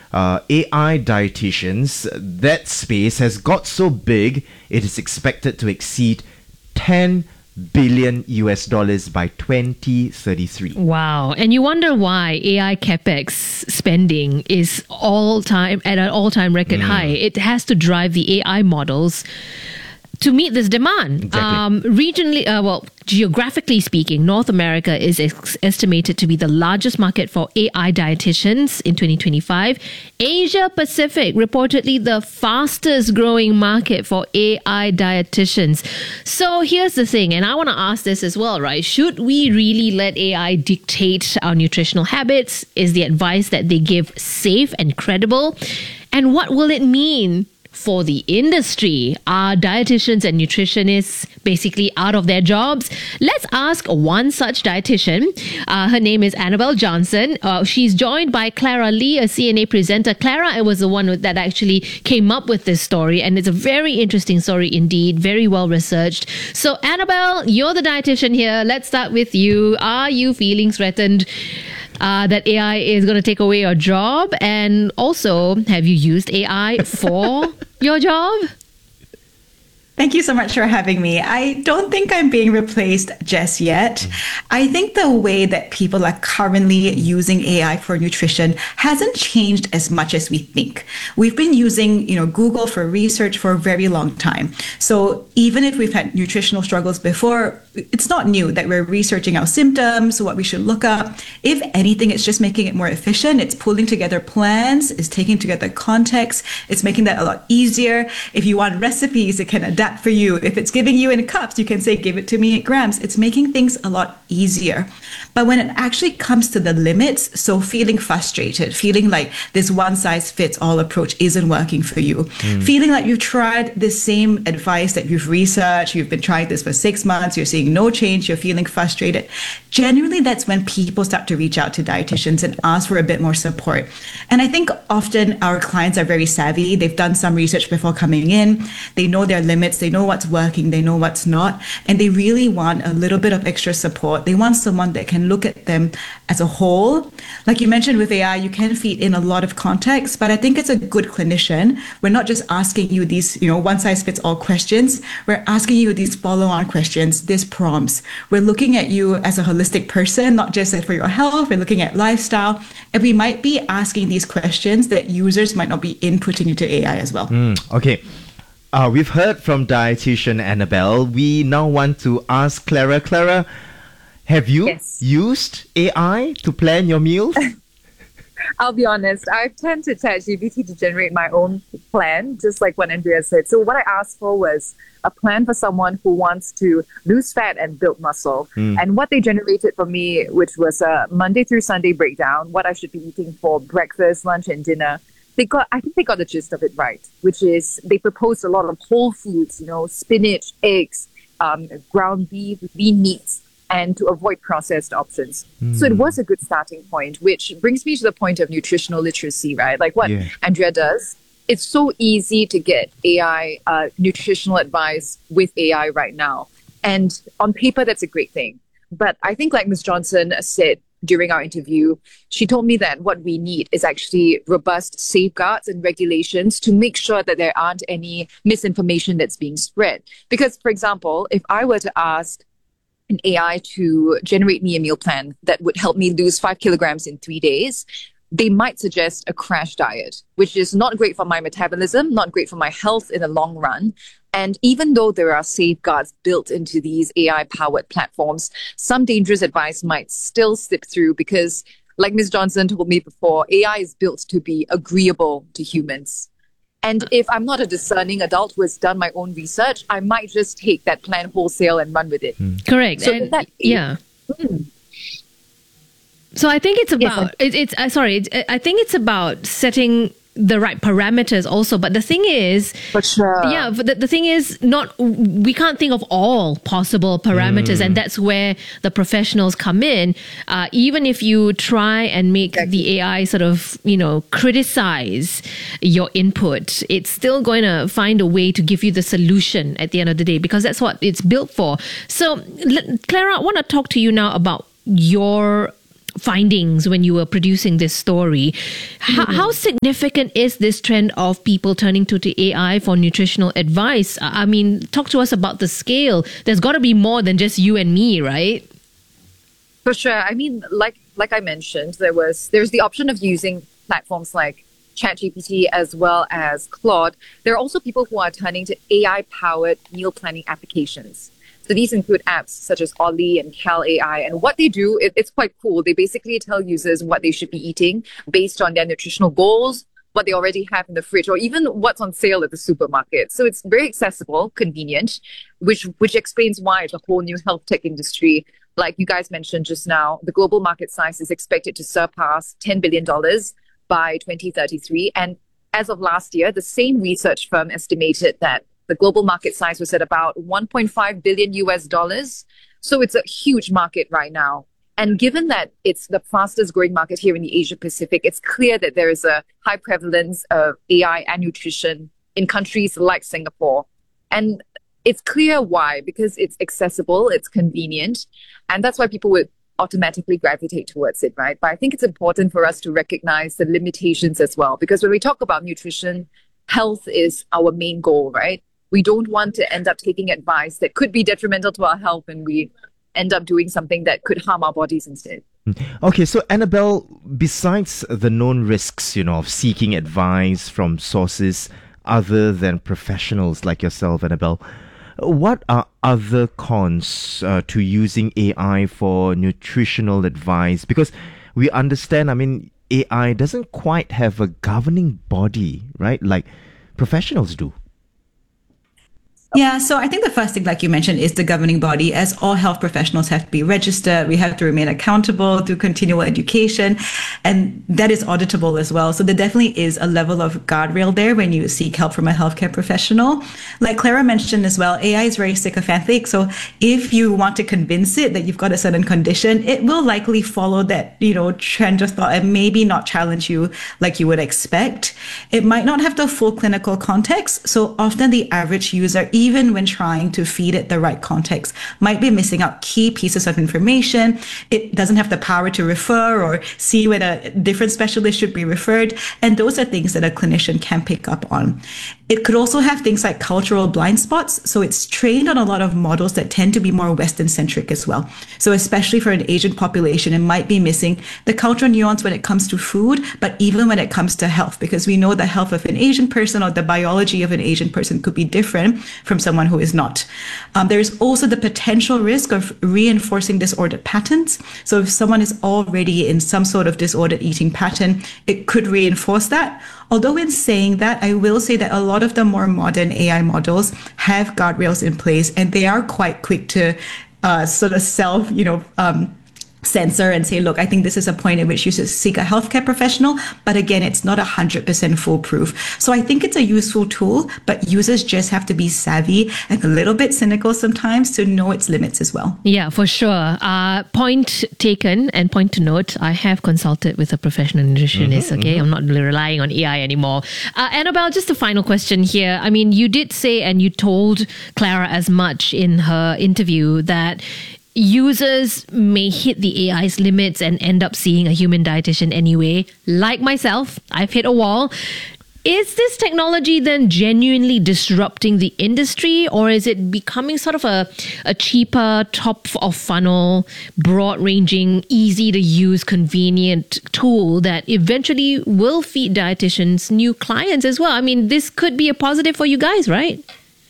AI dietitians, that space has got so big, it is expected to exceed 10 billion US dollars by 2033. Wow. And you wonder why AI capex spending is at an all-time record high. It has to drive the AI models to meet this demand. Exactly. Geographically speaking, North America is estimated to be the largest market for AI dietitians in 2025. Asia Pacific, reportedly the fastest growing market for AI dietitians. So here's the thing, and I want to ask this as well, right? Should we really let AI dictate our nutritional habits? Is the advice that they give safe and credible? And what will it mean for the industry? Are dietitians and nutritionists basically out of their jobs? Let's ask one such dietitian. Her name is Annabelle Johnson. She's joined by Clara Lee, a CNA presenter. Clara was the one that actually came up with this story, and it's a very interesting story indeed, very well researched. So Annabelle, you're the dietitian here. Let's start with you. Are you feeling threatened that AI is going to take away your job? And also, have you used AI for your job? Thank you so much for having me. I don't think I'm being replaced just yet. I think the way that people are currently using AI for nutrition hasn't changed as much as we think. We've been using, Google for research for a very long time. So even if we've had nutritional struggles before, it's not new that we're researching our symptoms, what we should look up. If anything, it's just making it more efficient. It's pulling together plans, it's taking together context, it's making that a lot easier. If you want recipes, it can adapt for you. If it's giving you in cups, you can say, give it to me in grams. It's making things a lot easier. But when it actually comes to the limits, so feeling frustrated, feeling like this one size fits all approach isn't working for you, feeling like you've tried the same advice that you've researched, you've been trying this for 6 months, you're seeing no change, you're feeling frustrated. Generally, that's when people start to reach out to dietitians and ask for a bit more support. And I think often our clients are very savvy. They've done some research before coming in. They know their limits. They know what's working. They know what's not. And they really want a little bit of extra support. They want someone that can look at them as a whole. Like you mentioned with AI, you can feed in a lot of context, but I think it's a good clinician. We're not just asking you these, one size fits all questions. We're asking you these follow-on questions, these prompts. We're looking at you as a holistic person, not just for your health. We're looking at lifestyle. And we might be asking these questions that users might not be inputting into AI as well. Okay. We've heard from dietitian Annabelle. We now want to ask Clara. Clara, have you used AI to plan your meals? I'll be honest, I tend to ChatGPT to generate my own plan, just like what Andrea said. So what I asked for was a plan for someone who wants to lose fat and build muscle. And what they generated for me, which was a Monday through Sunday breakdown, what I should be eating for breakfast, lunch, and dinner. I think they got the gist of it right, which is they proposed a lot of whole foods, spinach, eggs, ground beef, lean meats, and to avoid processed options. So it was a good starting point, which brings me to the point of nutritional literacy, right? Like what Andrea does. It's so easy to get AI nutritional advice with AI right now. And on paper, that's a great thing. But I think like Ms. Johnson said during our interview, she told me that what we need is actually robust safeguards and regulations to make sure that there aren't any misinformation that's being spread. Because, for example, if I were to ask an AI to generate me a meal plan that would help me lose 5 kilograms in 3 days, they might suggest a crash diet, which is not great for my metabolism, not great for my health in the long run. And even though there are safeguards built into these AI-powered platforms, some dangerous advice might still slip through because, like Ms. Johnson told me before, AI is built to be agreeable to humans. And if I'm not a discerning adult who has done my own research, I might just take that plan wholesale and run with it. Correct. So and So I think it's about I think it's about setting the right parameters also. But the thing is, for sure, but the thing is, we can't think of all possible parameters, and that's where the professionals come in. Even if you try and make the AI sort of criticize your input, it's still going to find a way to give you the solution at the end of the day, because that's what it's built for. So, Clara, I want to talk to you now about your findings when you were producing this story. How significant is this trend of people turning to the AI for nutritional advice? I mean, talk to us about the scale. There's got to be more than just you and me, right? For sure. I mean, like I mentioned, there's the option of using platforms like ChatGPT as well as Claude. There are also people who are turning to AI-powered meal planning applications. So these include apps such as Ollie and Cal AI. And what they do, it's quite cool. They basically tell users what they should be eating based on their nutritional goals, what they already have in the fridge, or even what's on sale at the supermarket. So it's very accessible, convenient, which explains why it's a whole new health tech industry. Like you guys mentioned just now, the global market size is expected to surpass $10 billion by 2033. And as of last year, the same research firm estimated that the global market size was at about 1.5 billion US dollars. So it's a huge market right now. And given that it's the fastest growing market here in the Asia Pacific, it's clear that there is a high prevalence of AI and nutrition in countries like Singapore. And it's clear why, because it's accessible, it's convenient, and that's why people would automatically gravitate towards it, right? But I think it's important for us to recognize the limitations as well, because when we talk about nutrition, health is our main goal, right? We don't want to end up taking advice that could be detrimental to our health and we end up doing something that could harm our bodies instead. Okay, so Annabelle, besides the known risks, of seeking advice from sources other than professionals like yourself, Annabelle, what are other cons to using AI for nutritional advice? Because we understand, AI doesn't quite have a governing body, right? Like professionals do. Yeah, so I think the first thing, like you mentioned, is the governing body. As all health professionals have to be registered, we have to remain accountable through continual education, and that is auditable as well. So there definitely is a level of guardrail there when you seek help from a healthcare professional. Like Clara mentioned as well, AI is very sycophantic. So if you want to convince it that you've got a certain condition, it will likely follow that, trend of thought and maybe not challenge you like you would expect. It might not have the full clinical context. So often the average user, even when trying to feed it the right context, might be missing out key pieces of information. It doesn't have the power to refer or see when a different specialist should be referred. And those are things that a clinician can pick up on. It could also have things like cultural blind spots. So it's trained on a lot of models that tend to be more Western centric as well. So especially for an Asian population, it might be missing the cultural nuance when it comes to food, but even when it comes to health, because we know the health of an Asian person or the biology of an Asian person could be different from someone who is not. There's also the potential risk of reinforcing disordered patterns. So if someone is already in some sort of disordered eating pattern, it could reinforce that. Although in saying that, I will say that a lot of the more modern AI models have guardrails in place, and they are quite quick to sort of censor and say, look, I think this is a point at which you should seek a healthcare professional. But again, it's not 100% foolproof. So I think it's a useful tool, but users just have to be savvy and a little bit cynical sometimes to know its limits as well. Yeah, for sure. Point taken and point to note, I have consulted with a professional nutritionist, okay? I'm not relying on AI anymore. Annabelle, just a final question here. I mean, you did say, and you told Clara as much in her interview, that users may hit the AI's limits and end up seeing a human dietitian anyway. Like myself, I've hit a wall. Is this technology then genuinely disrupting the industry, or is it becoming sort of a cheaper, top of funnel, broad-ranging, easy-to-use, convenient tool that eventually will feed dietitians new clients as well? I mean, this could be a positive for you guys, right?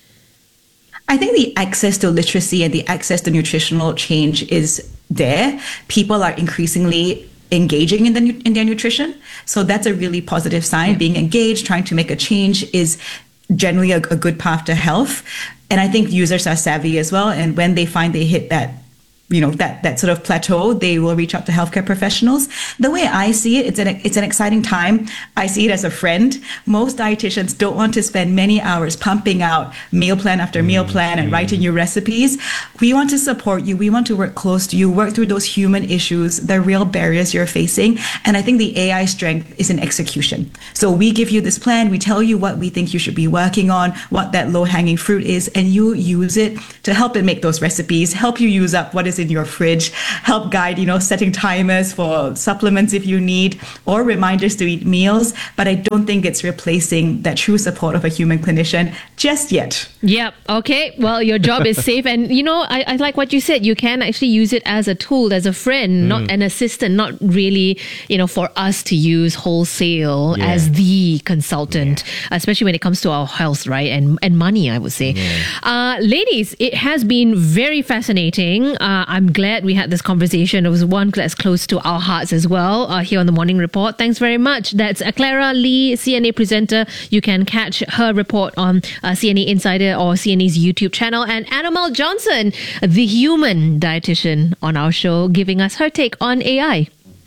I think the access to literacy and the access to nutritional change is there. People are increasingly engaging in their nutrition. So that's a really positive sign. Yeah. Being engaged, trying to make a change is generally a good path to health. And I think users are savvy as well. And when they find they hit that sort of plateau, they will reach out to healthcare professionals. The way I see it, it's an exciting time. I see it as a friend. Most dietitians don't want to spend many hours pumping out meal plan after meal plan and writing you recipes. We want to support you. We want to work close to you, work through those human issues, the real barriers you're facing. And I think the AI strength is in execution. So we give you this plan. We tell you what we think you should be working on, what that low-hanging fruit is, and you use it to help it make those recipes, help you use up what is what's in your fridge, help guide, setting timers for supplements if you need, or reminders to eat meals. But I don't think it's replacing that true support of a human clinician just yet. Yep. Okay. Well, your job is safe. And, I like what you said. You can actually use it as a tool, as a friend, not an assistant, not really, for us to use wholesale as the consultant, especially when it comes to our health, right? And money, I would say. Ladies, it has been very fascinating. I'm glad we had this conversation. It was one that's close to our hearts as well here on the Morning Report. Thanks very much. That's Clara Lee, CNA presenter. You can catch her report on CNA Insider or CNA's YouTube channel. And Annabelle Johnson, the human dietitian on our show, giving us her take on AI.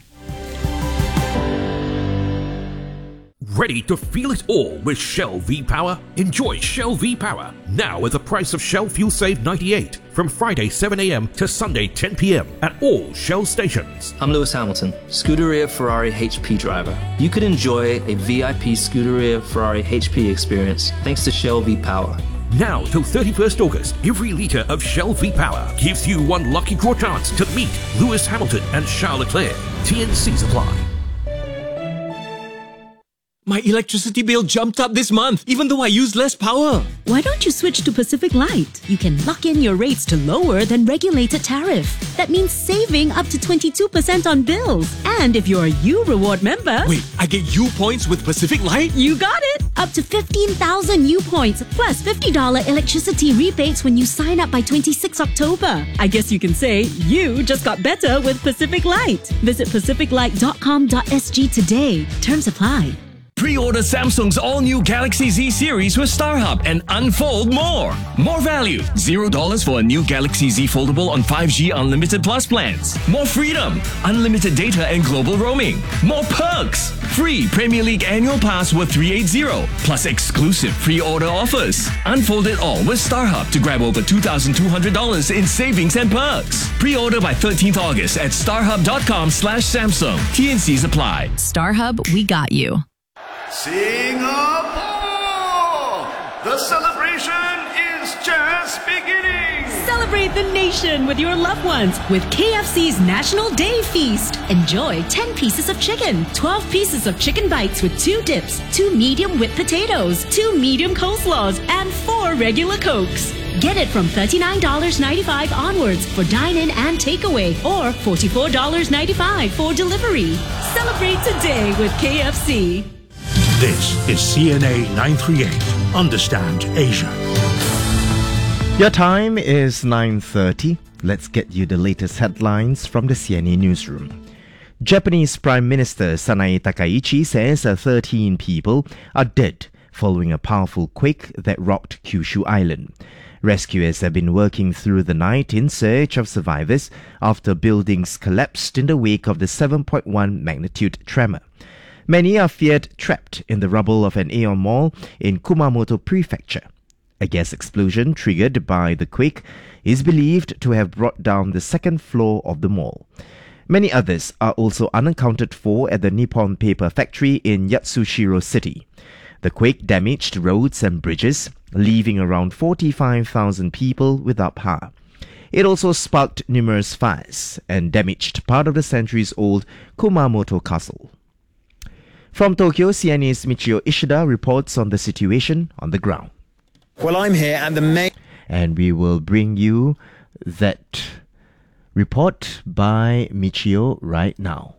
Ready to feel it all with Shell V-Power? Enjoy Shell V-Power now with the price of Shell Fuel Save 98 from Friday 7 a.m. to Sunday 10 p.m. at all Shell stations. I'm Lewis Hamilton, Scuderia Ferrari HP driver. You could enjoy a VIP Scuderia Ferrari HP experience thanks to Shell V-Power. Now till 31st August, every litre of Shell V-Power gives you one lucky draw chance to meet Lewis Hamilton and Charles Leclerc. TNCs apply. My electricity bill jumped up this month, even though I used less power. Why don't you switch to Pacific Light? You can lock in your rates to lower than regulated tariff. That means saving up to 22% on bills. And if you're a U Reward member... Wait, I get U points with Pacific Light? You got it! Up to 15,000 U points, plus $50 electricity rebates when you sign up by 26 October. I guess you can say you just got better with Pacific Light. Visit pacificlight.com.sg today. Terms apply. Pre-order Samsung's all-new Galaxy Z series with StarHub and unfold more. More value. $0 for a new Galaxy Z Foldable on 5G Unlimited Plus plans. More freedom. Unlimited data and global roaming. More perks. Free Premier League annual pass worth $380. Plus exclusive pre-order offers. Unfold it all with StarHub to grab over $2,200 in savings and perks. Pre-order by 13th August at starhub.com/Samsung. TNCs apply. StarHub, we got you. Singapore! The celebration is just beginning! Celebrate the nation with your loved ones with KFC's National Day Feast. Enjoy 10 pieces of chicken, 12 pieces of chicken bites with 2 dips, 2 medium whipped potatoes, 2 medium coleslaws, and 4 regular Cokes. Get it from $39.95 onwards for dine-in and takeaway, or $44.95 for delivery. Celebrate today with KFC. This is CNA 938. Understand Asia. Your time is 9:30. Let's get you the latest headlines from the CNA newsroom. Japanese Prime Minister Sanae Takaichi says 13 people are dead following a powerful quake that rocked Kyushu Island. Rescuers have been working through the night in search of survivors after buildings collapsed in the wake of the 7.1 magnitude tremor. Many are feared trapped in the rubble of an Aeon Mall in Kumamoto Prefecture. A gas explosion triggered by the quake is believed to have brought down the second floor of the mall. Many others are also unaccounted for at the Nippon Paper Factory in Yatsushiro City. The quake damaged roads and bridges, leaving around 45,000 people without power. It also sparked numerous fires and damaged part of the centuries-old Kumamoto Castle. From Tokyo, CNA's Michio Ishida reports on the situation on the ground. Well, I'm here and and we will bring you that report by Michio right now.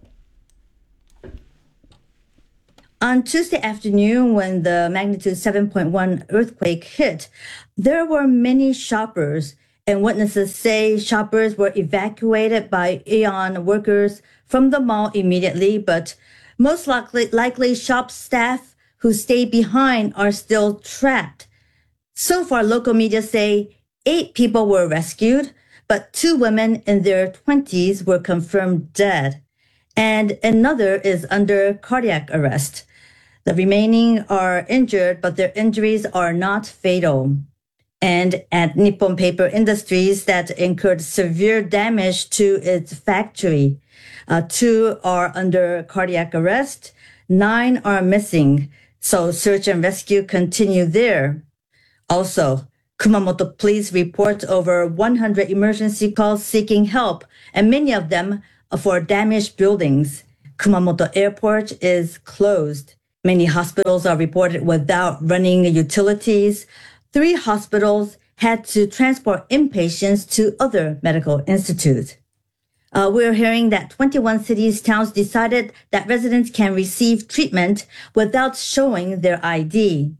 On Tuesday afternoon, when the magnitude 7.1 earthquake hit, there were many shoppers, and witnesses say shoppers were evacuated by Aeon workers from the mall immediately, but most likely shop staff who stayed behind are still trapped. So far, local media say 8 people were rescued, but 2 women in their 20s were confirmed dead, and another is under cardiac arrest. The remaining are injured, but their injuries are not fatal. And at Nippon Paper Industries, that incurred severe damage to its factory. 2 are under cardiac arrest, 9 are missing, so search and rescue continue there. Also, Kumamoto police report over 100 emergency calls seeking help, and many of them are for damaged buildings. Kumamoto Airport is closed. Many hospitals are reported without running utilities. 3 hospitals had to transport inpatients to other medical institutes. We're hearing that 21 cities, towns decided that residents can receive treatment without showing their ID.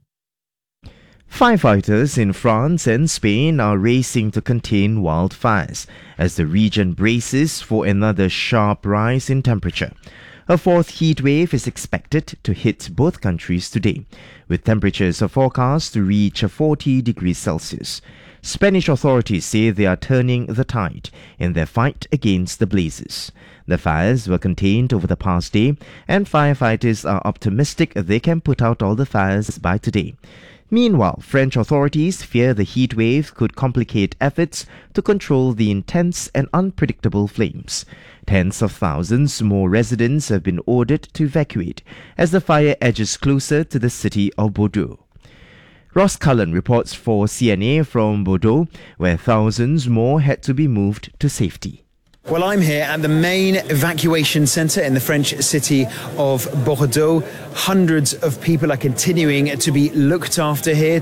Firefighters in France and Spain are racing to contain wildfires as the region braces for another sharp rise in temperature. A 4th heat wave is expected to hit both countries today, with temperatures forecast to reach 40 degrees Celsius. Spanish authorities say they are turning the tide in their fight against the blazes. The fires were contained over the past day, and firefighters are optimistic they can put out all the fires by today. Meanwhile, French authorities fear the heat wave could complicate efforts to control the intense and unpredictable flames. Tens of thousands more residents have been ordered to evacuate as the fire edges closer to the city of Bordeaux. Ross Cullen reports for CNA from Bordeaux, where thousands more had to be moved to safety. Well, I'm here at the main evacuation centre in the French city of Bordeaux. Hundreds of people are continuing to be looked after here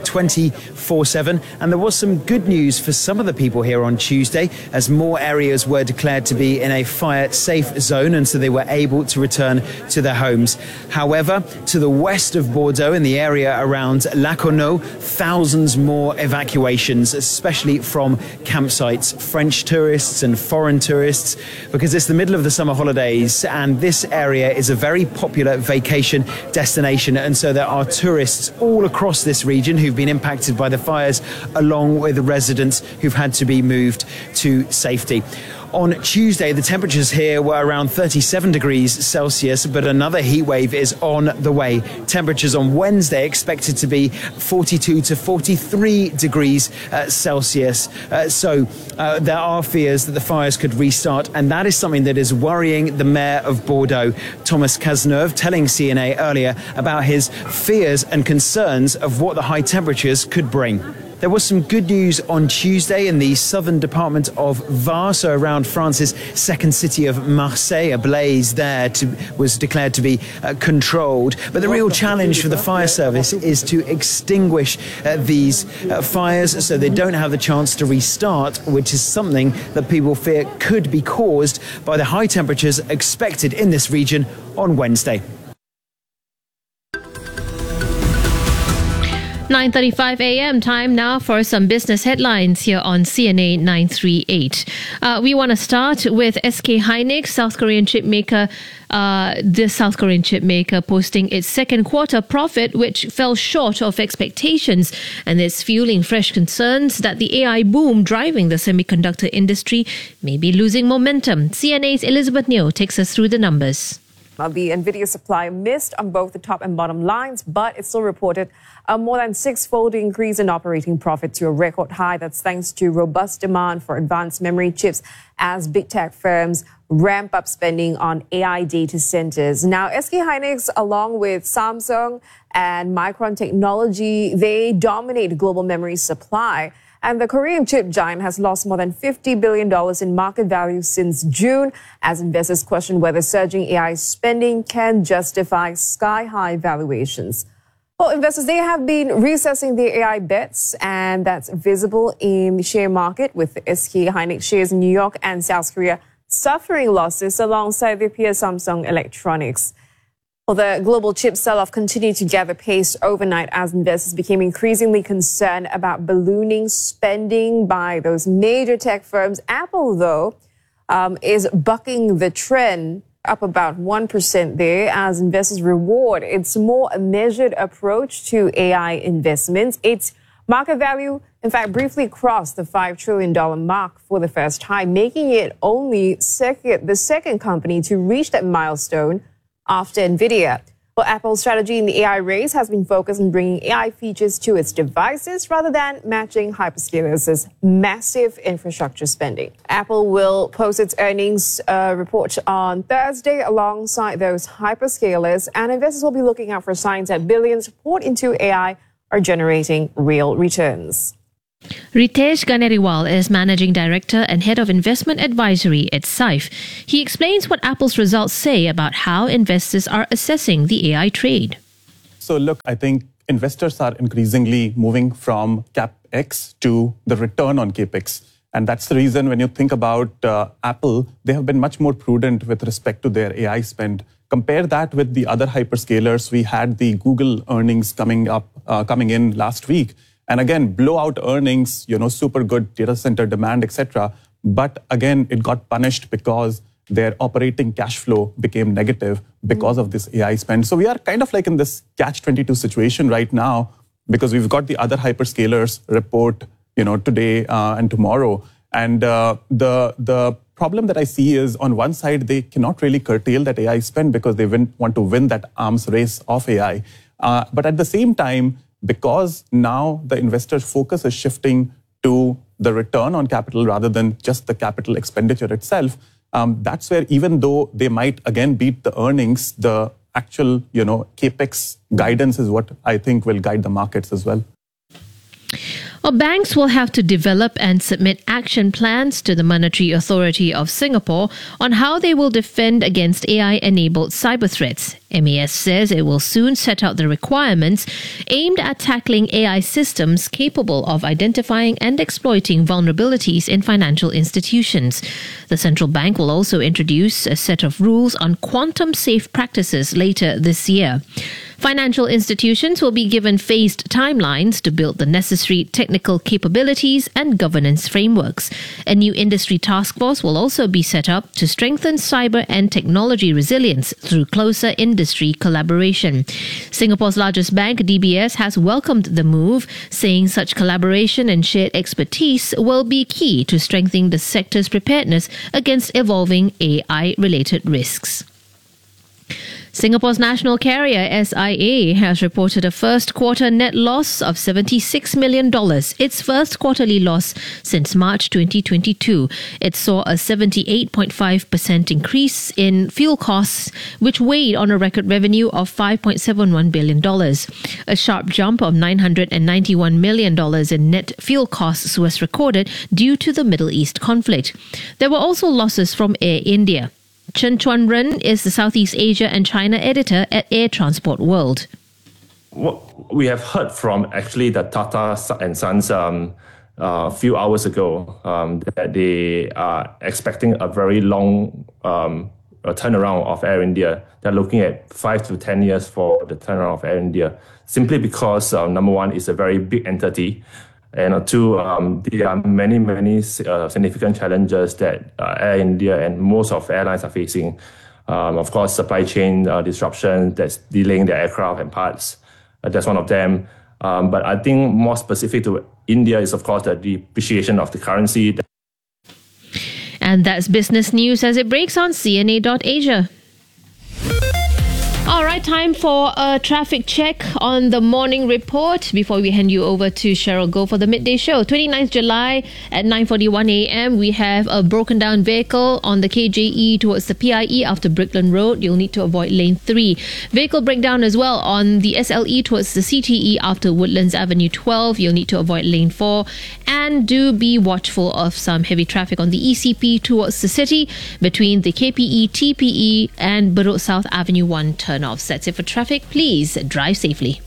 24/7. And there was some good news for some of the people here on Tuesday, as more areas were declared to be in a fire-safe zone, and so they were able to return to their homes. However, to the west of Bordeaux, in the area around Lacournau, thousands more evacuations, especially from campsites. French tourists and foreign tourists, because it's the middle of the summer holidays and this area is a very popular vacation destination, and so there are tourists all across this region who've been impacted by the fires, along with residents who've had to be moved to safety. On Tuesday, the temperatures here were around 37 degrees Celsius, but another heat wave is on the way. Temperatures on Wednesday expected to be 42 to 43 degrees Celsius. So there are fears that the fires could restart, and that is something that is worrying the mayor of Bordeaux, Thomas Cazeneuve, telling CNA earlier about his fears and concerns of what the high temperatures could bring. There was some good news on Tuesday in the southern department of Var, so around France's second city of Marseille. A blaze there was declared to be controlled. But the real challenge for the fire service is to extinguish these fires so they don't have the chance to restart, which is something that people fear could be caused by the high temperatures expected in this region on Wednesday. 9:35 a.m. time now for some business headlines here on CNA 938. We want to start with SK Hynix, South Korean chip maker. This South Korean chip maker posting its second quarter profit, which fell short of expectations, and is fueling fresh concerns that the AI boom driving the semiconductor industry may be losing momentum. CNA's Elizabeth Neo takes us through the numbers. Now, the NVIDIA supply missed on both the top and bottom lines, but it still reported a more than 6-fold increase in operating profit to a record high. That's thanks to robust demand for advanced memory chips as big tech firms ramp up spending on AI data centers. Now, SK Hynix, along with Samsung and Micron Technology, they dominate global memory supply. And the Korean chip giant has lost more than $50 billion in market value since June, as investors question whether surging AI spending can justify sky-high valuations. Well, investors, they have been reassessing their AI bets, and that's visible in the share market, with the SK Hynix shares in New York and South Korea suffering losses alongside their peer Samsung Electronics. Well, the global chip sell-off continued to gather pace overnight as investors became increasingly concerned about ballooning spending by those major tech firms. Apple, though, is bucking the trend, up about 1% there, as investors reward its more measured approach to AI investments. Its market value, in fact, briefly crossed the $5 trillion mark for the first time, making it only the second company to reach that milestone after NVIDIA. Well, Apple's strategy in the AI race has been focused on bringing AI features to its devices rather than matching hyperscalers' massive infrastructure spending. Apple will post its earnings report on Thursday alongside those hyperscalers, and investors will be looking out for signs that billions poured into AI are generating real returns. Ritesh Ganeriwal is Managing Director and Head of Investment Advisory at SAIF. He explains what Apple's results say about how investors are assessing the AI trade. So look, I think investors are increasingly moving from CapEx to the return on CapEx. And that's the reason when you think about Apple, they have been much more prudent with respect to their AI spend. Compare that with the other hyperscalers. We had the Google earnings coming in last week. And again, blowout earnings, super good data center demand, etc. But again, it got punished because their operating cash flow became negative because of this AI spend. So we are kind of like in this catch-22 situation right now because we've got the other hyperscalers report, today and tomorrow. And the problem that I see is on one side, they cannot really curtail that AI spend because they want to win that arms race of AI. But at the same time, because now the investor's focus is shifting to the return on capital rather than just the capital expenditure itself, that's where even though they might again beat the earnings, the actual, capex guidance is what I think will guide the markets as well. Well, banks will have to develop and submit action plans to the Monetary Authority of Singapore on how they will defend against AI-enabled cyber threats. MAS says it will soon set out the requirements aimed at tackling AI systems capable of identifying and exploiting vulnerabilities in financial institutions. The central bank will also introduce a set of rules on quantum-safe practices later this year. Financial institutions will be given phased timelines to build the necessary technical capabilities and governance frameworks. A new industry task force will also be set up to strengthen cyber and technology resilience through closer industry collaboration. Singapore's largest bank, DBS, has welcomed the move, saying such collaboration and shared expertise will be key to strengthening the sector's preparedness against evolving AI-related risks. Singapore's national carrier SIA has reported a first quarter net loss of $76 million, its first quarterly loss since March 2022. It saw a 78.5% increase in fuel costs, which weighed on a record revenue of $5.71 billion. A sharp jump of $991 million in net fuel costs was recorded due to the Middle East conflict. There were also losses from Air India. Chen Chuan-ren is the Southeast Asia and China editor at Air Transport World. What we have heard from actually the Tata and Sons a few hours ago that they are expecting a very long turnaround of Air India. They're looking at 5 to 10 years for the turnaround of Air India, simply because number one, it's a very big entity. And two, there are many significant challenges that Air India and most of airlines are facing. Of course, supply chain disruption that's delaying the aircraft and parts. That's one of them. But I think more specific to India is, of course, the depreciation of the currency. And that's business news as it breaks on CNA.Asia. All right, time for a traffic check on the morning report before we hand you over to Cheryl Goh for the midday show. 29th July at 9:41 a.m. we have a broken down vehicle on the KJE towards the PIE after Brickland Road. You'll need to avoid lane 3. Vehicle breakdown as well on the SLE towards the CTE after Woodlands Avenue 12. You'll need to avoid lane 4. And do be watchful of some heavy traffic on the ECP towards the city between the KPE, TPE and Bedok South Avenue 1 turnoffs. That's it for traffic. Please drive safely.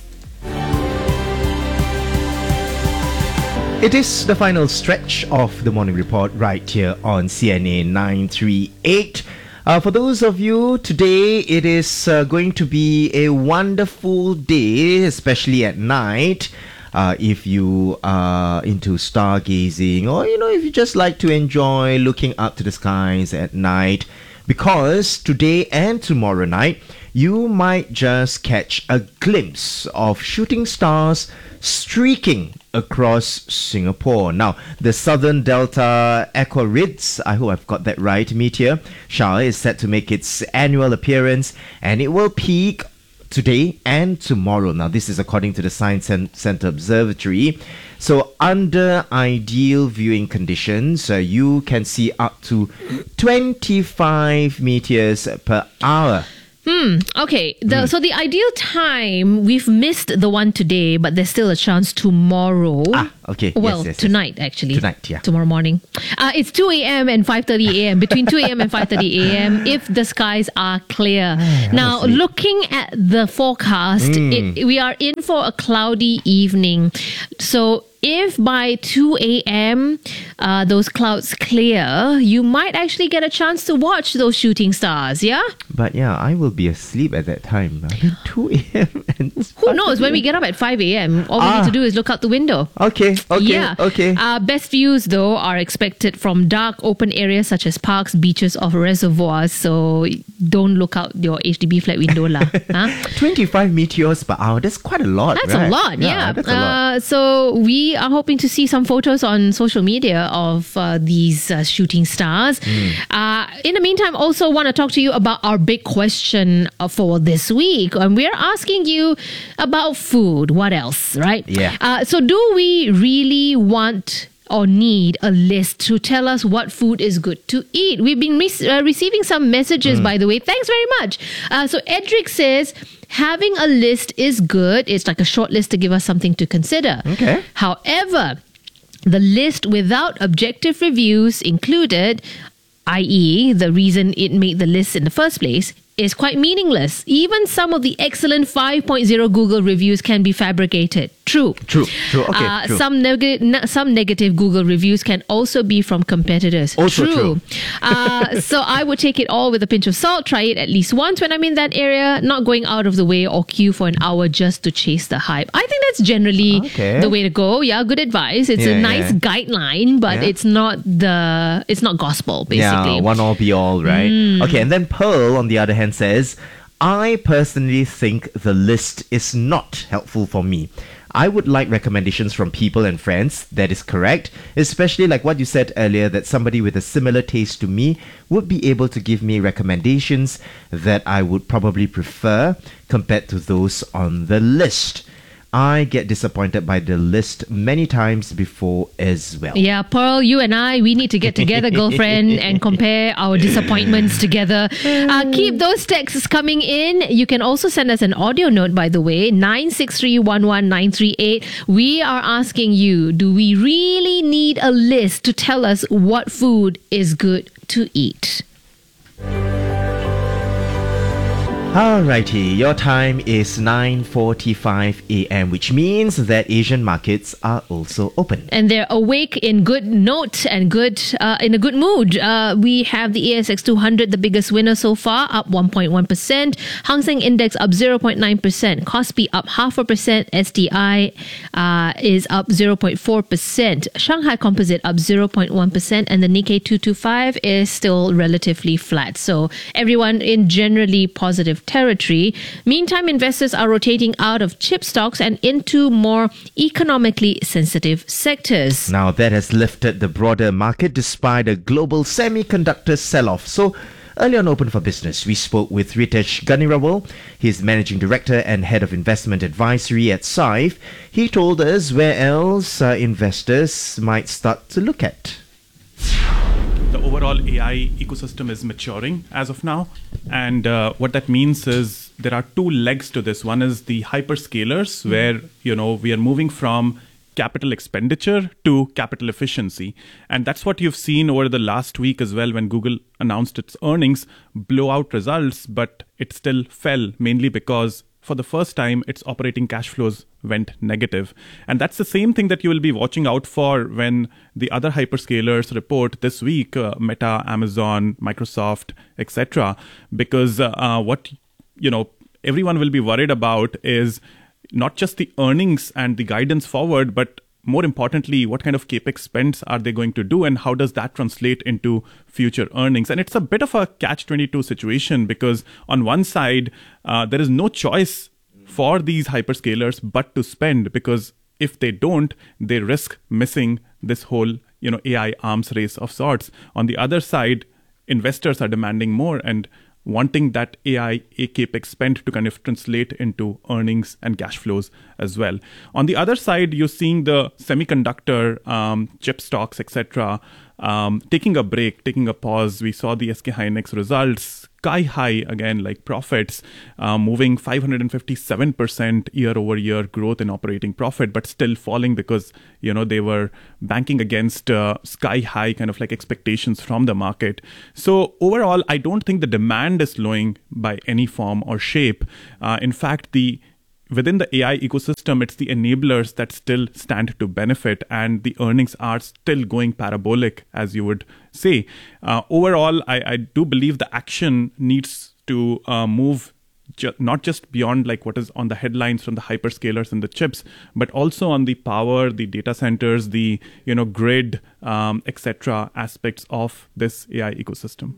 It is the final stretch of the morning report right here on CNA 938. For those of you today, it is going to be a wonderful day, especially at night. If you are into stargazing or, if you just like to enjoy looking up to the skies at night. Because today and tomorrow night, you might just catch a glimpse of shooting stars streaking across Singapore. Now, the Southern Delta Aquarids, I hope I've got that right, meteor shower is set to make its annual appearance, and it will peak today and tomorrow. Now, this is according to the Science Centre Observatory. So, under ideal viewing conditions, you can see up to 25 meteors per hour Okay. So the ideal time, we've missed the one today, but there's still a chance tomorrow. Okay. Well, yes. tonight actually. Tonight, yeah. Tomorrow morning. It's 2 a.m. and 5:30 a.m. Between 2 a.m. and 5:30 a.m. if the skies are clear. Now, looking at the forecast, we are in for a cloudy evening. So if by 2 a.m. Those clouds clear, you might actually get a chance to watch those shooting stars, yeah? But yeah, I will be asleep at that time. I mean, 2 a.m. and who knows? When we get up at 5 a.m., all we need to do is look out the window. Okay. Best views, though, are expected from dark, open areas such as parks, beaches, or reservoirs. So don't look out your HDB flat window lah. 25 meteors per hour. That's quite a lot. That's right? a lot, yeah. That's a lot. So we are hoping to see some photos on social media of these shooting stars. In the meantime, also want to talk to you about our big question for this week. And we're asking you about food. What else, right? Yeah. So do we really want or need a list to tell us what food is good to eat? We've been receiving some messages, by the way. Thanks very much. So Edric says, having a list is good. It's like a short list to give us something to consider. Okay. However, the list without objective reviews included, i.e., the reason it made the list in the first place, is quite meaningless. Even some of the excellent 5.0 Google reviews can be fabricated. True. Okay, true. Some negative Google reviews can also be from competitors. Also true. So I would take it all with a pinch of salt. Try it at least once when I'm in that area. Not going out of the way or queue for an hour just to chase the hype. I think that's generally the way to go. Yeah, good advice. It's a nice guideline, but it's not gospel, basically. Yeah, one all be all, right? Okay, and then Pearl, on the other hand, says, I personally think the list is not helpful for me. I would like recommendations from people and friends. That is correct. Especially like what you said earlier, that somebody with a similar taste to me would be able to give me recommendations that I would probably prefer compared to those on the list. I get disappointed by the list many times before as well. Yeah, Pearl, you and I, we need to get together, girlfriend, and compare our disappointments together. Keep those texts coming in. You can also send us an audio note, by the way, 963-11938. We are asking you, do we really need a list to tell us what food is good to eat? Alrighty, your time is 9:45 a.m., which means that Asian markets are also open. And they're awake in good note and in a good mood. We have the ASX 200, the biggest winner so far, up 1.1%. Hang Seng Index up 0.9%. Kospi up 0.5%. STI is up 0.4%. Shanghai Composite up 0.1%. And the Nikkei 225 is still relatively flat. So everyone in generally positive territory. Meantime, investors are rotating out of chip stocks and into more economically sensitive sectors. Now, that has lifted the broader market despite a global semiconductor sell-off. So, earlier on Open for Business, we spoke with Ritesh Ganirawal. He's Managing Director and Head of Investment Advisory at SIVE. He told us where else investors might start to look at. The overall AI ecosystem is maturing as of now. And what that means is there are two legs to this. One is the hyperscalers, where, we are moving from capital expenditure to capital efficiency. And that's what you've seen over the last week as well, when Google announced its earnings, blowout results, but it still fell, mainly because for the first time, its operating cash flows went negative. And that's the same thing that you will be watching out for when the other hyperscalers report this week, Meta, Amazon, Microsoft, etc. Because what everyone will be worried about is not just the earnings and the guidance forward, but more importantly, what kind of capex spends are they going to do, and how does that translate into future earnings? And it's a bit of a catch-22 situation, because on one side, there is no choice for these hyperscalers but to spend, because if they don't, they risk missing this whole AI arms race of sorts. On the other side, investors are demanding more and wanting that AI capex spend to kind of translate into earnings and cash flows as well. On the other side, you're seeing the semiconductor chip stocks, etc., taking a break, taking a pause. We saw the SK Hynix results sky high again, like profits, moving 557% year-over-year growth in operating profit, but still falling because, they were banking against sky high kind of like expectations from the market. So overall, I don't think the demand is slowing by any form or shape. In fact, within the AI ecosystem, it's the enablers that still stand to benefit, and the earnings are still going parabolic, as you would say. Overall, I do believe the action needs to move not just beyond like what is on the headlines from the hyperscalers and the chips, but also on the power, the data centers, the grid, etc. aspects of this AI ecosystem.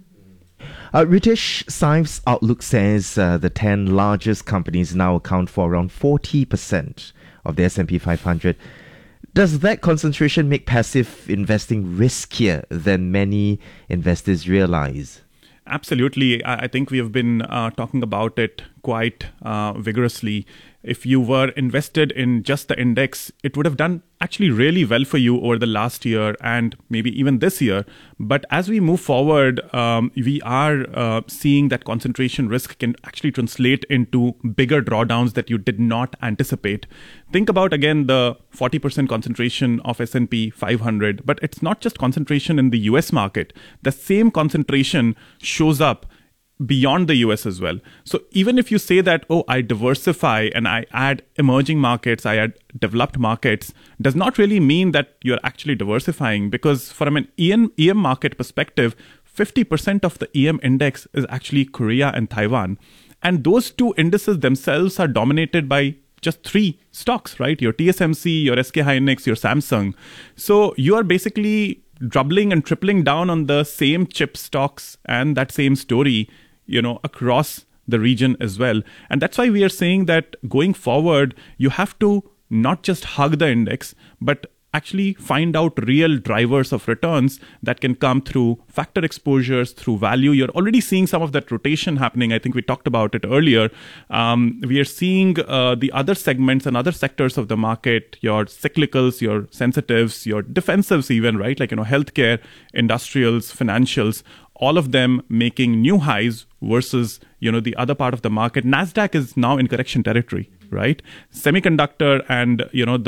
Ritesh, Saif's outlook says the 10 largest companies now account for around 40% of the S&P 500. Does that concentration make passive investing riskier than many investors realize? Absolutely. I think we have been talking about it quite vigorously. If you were invested in just the index, it would have done actually really well for you over the last year and maybe even this year. But as we move forward, we are seeing that concentration risk can actually translate into bigger drawdowns that you did not anticipate. Think about, again, the 40% concentration of S&P 500, but it's not just concentration in the US market. The same concentration shows up beyond the US as well. So even if you say that, I diversify and I add emerging markets, I add developed markets, does not really mean that you're actually diversifying, because from an EM market perspective, 50% of the EM index is actually Korea and Taiwan. And those two indices themselves are dominated by just 3 stocks, right? Your TSMC, your SK Hynix, your Samsung. So you are basically doubling and tripling down on the same chip stocks and that same story, across the region as well. And that's why we are saying that going forward, you have to not just hug the index, but actually find out real drivers of returns that can come through factor exposures, through value. You're already seeing some of that rotation happening. I think we talked about it earlier. We are seeing the other segments and other sectors of the market, your cyclicals, your sensitives, your defensives even, right? Like, healthcare, industrials, financials, all of them making new highs versus, the other part of the market. NASDAQ is now in correction territory, right? Semiconductor and,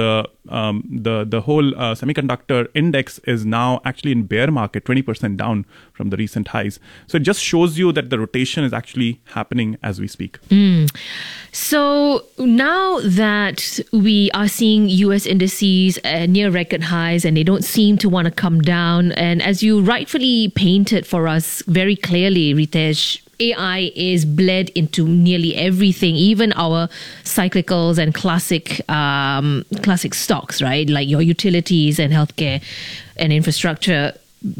the whole semiconductor index is now actually in bear market, 20% down from the recent highs. So it just shows you that the rotation is actually happening as we speak. So now that we are seeing US indices near record highs and they don't seem to want to come down, and as you rightfully painted for us very clearly, Ritesh, AI is bled into nearly everything, even our cyclicals and classic stocks, right? Like your utilities and healthcare and infrastructure.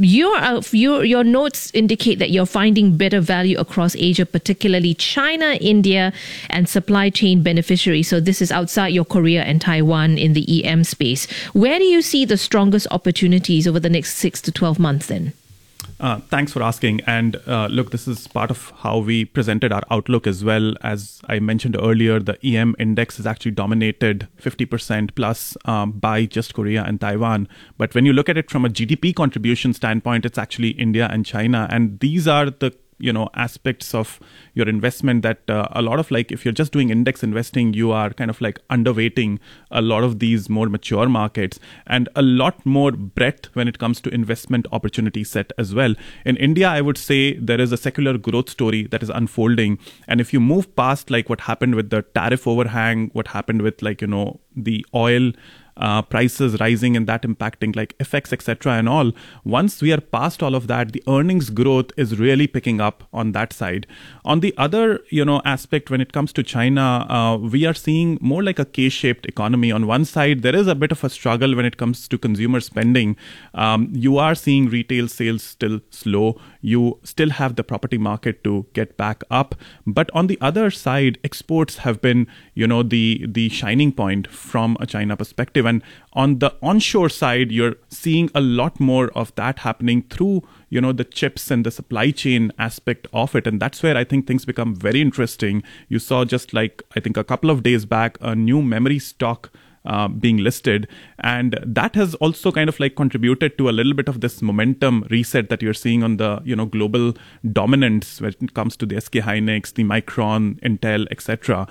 Your notes indicate that you're finding better value across Asia, particularly China, India, and supply chain beneficiaries. So this is outside your Korea and Taiwan in the EM space. Where do you see the strongest opportunities over the next 6 to 12 months then? Thanks for asking. And look, this is part of how we presented our outlook as well. As I mentioned earlier, the EM index is actually dominated 50% plus by just Korea and Taiwan. But when you look at it from a GDP contribution standpoint, it's actually India and China. And these are the aspects of your investment that a lot of, like, if you're just doing index investing, you are kind of like underweighting a lot of these more mature markets, and a lot more breadth when it comes to investment opportunity set as well. In India, I would say there is a secular growth story that is unfolding. And if you move past like what happened with the tariff overhang, what happened with the oil prices rising and that impacting like effects, etc. and all. Once we are past all of that, the earnings growth is really picking up on that side. On the other, aspect, when it comes to China, we are seeing more like a K-shaped economy. On one side, there is a bit of a struggle when it comes to consumer spending. You are seeing retail sales still slow. You still have the property market to get back up. But on the other side, exports have been, the shining point from a China perspective. And on the onshore side, you're seeing a lot more of that happening through, the chips and the supply chain aspect of it. And that's where I think things become very interesting. You saw just like, I think a couple of days back, a new memory stock being listed. And that has also kind of like contributed to a little bit of this momentum reset that you're seeing on the, global dominance when it comes to the SK Hynix, the Micron, Intel, etc.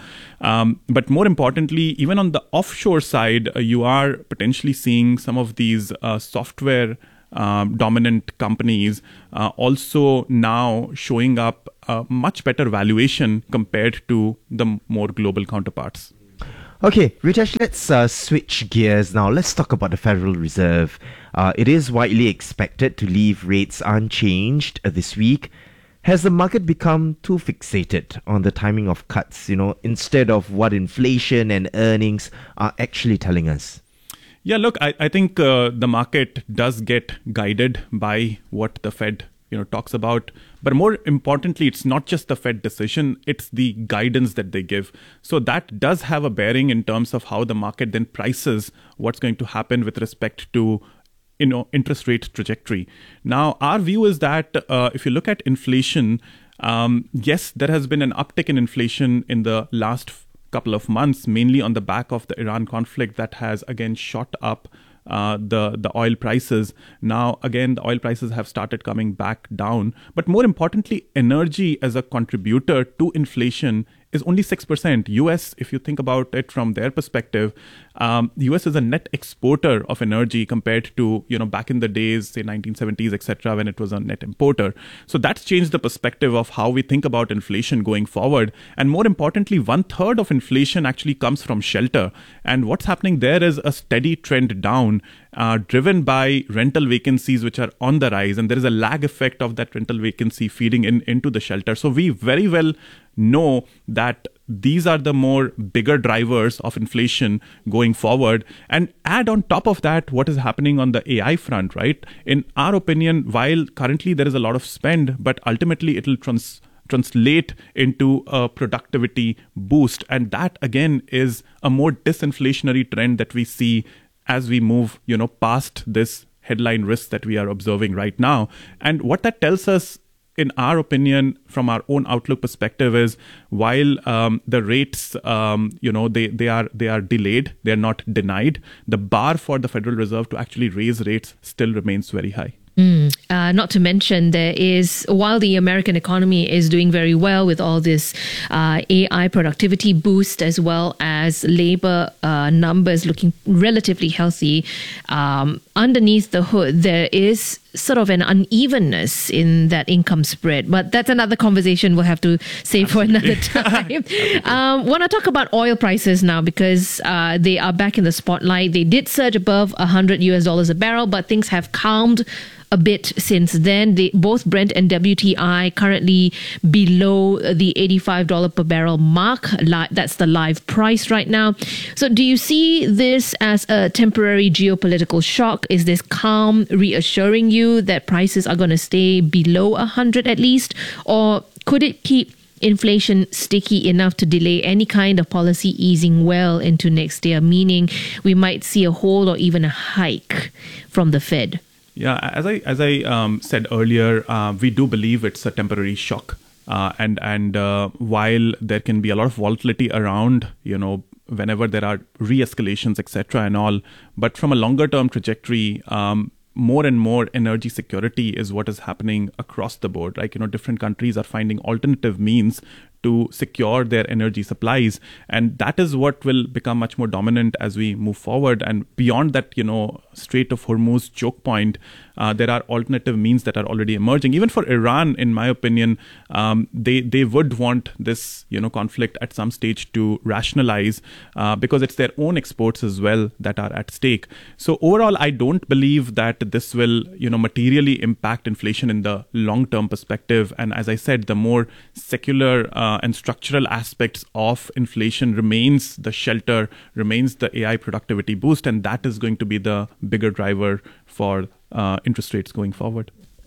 But more importantly, even on the offshore side, you are potentially seeing some of these software dominant companies also now showing up a much better valuation compared to the more global counterparts. Okay, Ritesh, let's switch gears now. Let's talk about the Federal Reserve. It is widely expected to leave rates unchanged this week. Has the market become too fixated on the timing of cuts, instead of what inflation and earnings are actually telling us? Yeah, look, I think the market does get guided by what the Fed talks about. But more importantly, it's not just the Fed decision, it's the guidance that they give. So that does have a bearing in terms of how the market then prices what's going to happen with respect to interest rate trajectory. Now, our view is that if you look at inflation, yes, there has been an uptick in inflation in the last couple of months, mainly on the back of the Iran conflict that has again shot up the oil prices. Now, again, the oil prices have started coming back down. But more importantly, energy as a contributor to inflation is only 6%. US, if you think about it from their perspective, US is a net exporter of energy compared to, back in the days, say 1970s, etc., when it was a net importer. So that's changed the perspective of how we think about inflation going forward. And more importantly, 1/3 of inflation actually comes from shelter. And what's happening there is a steady trend down, driven by rental vacancies, which are on the rise. And there is a lag effect of that rental vacancy feeding into the shelter. So we very well know that these are the more bigger drivers of inflation going forward. And add on top of that what is happening on the AI front, right? In our opinion, while currently there is a lot of spend, but ultimately it will translate into a productivity boost. And that again is a more disinflationary trend that we see as we move, past this headline risk that we are observing right now. And what that tells us, in our opinion, from our own outlook perspective, is while the rates, they are delayed, they are not denied, the bar for the Federal Reserve to actually raise rates still remains very high. Not to mention, there is, while the American economy is doing very well with all this AI productivity boost, as well as labor numbers looking relatively healthy, underneath the hood, there is sort of an unevenness in that income spread. But that's another conversation we'll have to save for another time. Want to talk about oil prices now, because they are back in the spotlight. They did surge above $100 a barrel, but things have calmed a bit since then. Both Brent and WTI currently below the $85 per barrel mark. That's the live price right now. So do you see this as a temporary geopolitical shock? Is this calm reassuring you that prices are going to stay below 100 at least? Or could it keep inflation sticky enough to delay any kind of policy easing well into next year, meaning we might see a hold or even a hike from the Fed? Yeah, as I said earlier, we do believe it's a temporary shock. And while there can be a lot of volatility around, whenever there are re-escalations, etc. and all, but from a longer term trajectory, more and more energy security is what is happening across the board. Like, different countries are finding alternative means to secure their energy supplies. And that is what will become much more dominant as we move forward. And beyond that, Strait of Hormuz choke point, there are alternative means that are already emerging. Even for Iran, in my opinion, they would want this, conflict at some stage to rationalize, because it's their own exports as well that are at stake. So overall, I don't believe that this will, materially impact inflation in the long-term perspective. And as I said, the more secular and structural aspects of inflation remains the shelter, remains the AI productivity boost, and that is going to be the bigger driver for interest rates going forward.